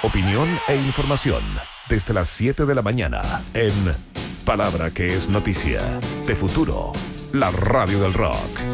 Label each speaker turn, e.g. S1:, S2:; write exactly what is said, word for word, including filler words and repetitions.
S1: opinión e información desde las siete de la mañana en Palabra que es Noticia, de Futuro, la radio del rock.